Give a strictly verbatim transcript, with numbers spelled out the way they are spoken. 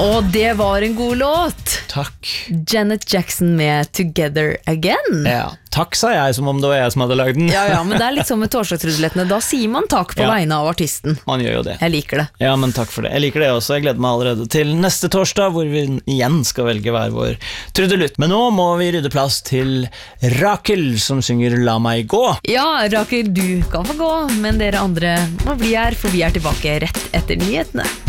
Og det var en god låt. Takk. Janet Jackson med Together Again. Ja, takk sa jeg som om det var jeg som hadde lagd den. Ja, ja, men det er litt sånn med torsdagstrudelettene. Da sier man takk på Ja. vegne av artisten. Man gjør jo det. Jeg liker det. Ja, men takk for det. Jeg liker det også. Jeg gleder meg allerede til neste torsdag, hvor vi igjen skal velge hver vår trudelutt. Men nå må vi rydde plass til Rakel, som synger La meg gå. Ja, Rakel, du kan få gå, men dere andre må bli her, for vi er tilbake rett etter nyhetene.